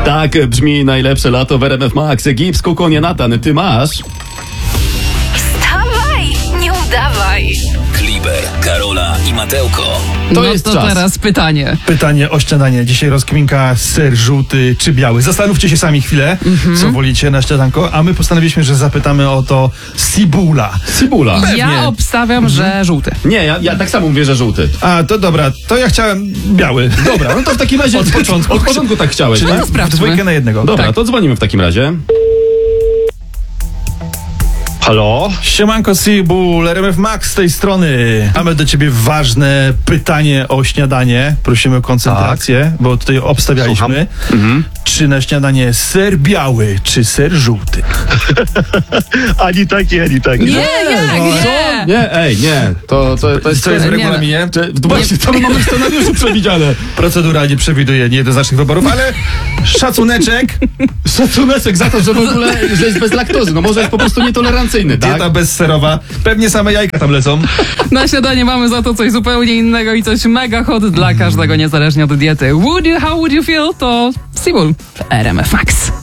Tak brzmi najlepsze lato w RMF Max. Gips, Kukonie, Natan, ty masz? Wstawaj, nie udawaj. Kliber, Karola i Matełko. To no jest to czas. teraz pytanie. Pytanie o śniadanie. Dzisiaj rozkminka ser żółty czy biały. Zastanówcie się sami chwilę, co wolicie na śniadanko, a my postanowiliśmy, że zapytamy o to Sibula. Cybula. Ja obstawiam, że żółty. Nie, ja tak samo mówię, że żółty. A, to dobra, to ja chciałem biały. Dobra, no to w takim razie Od początku. Od początku tak chciałeś, Czyli nie? to sprawdźmy. dwójkę na jednego. Dobra, Tak. to dzwonimy w takim razie. Halo? Siemanko Sibul, RMF Max z tej strony. Mamy do ciebie ważne pytanie o śniadanie. Prosimy o koncentrację, bo tutaj obstawialiśmy. Czy na śniadanie ser biały, czy ser żółty? Ani taki, ani taki. Nie, nie. Nie. To jest... Co jest w Nie, regulaminie? Właśnie, to mamy w scenariuszu przewidziane. Procedura nie przewiduje niejednoznacznych wyborów, ale szacuneczek. Szacunek za to, że w ogóle że jest bez laktozy. No może jest po prostu nietolerancyjny, tak? Dieta bezserowa. Pewnie same jajka tam lecą. Na śniadanie mamy za to coś zupełnie innego i coś mega hot dla każdego, niezależnie od diety. How would you feel? To Sibul w RMF Max.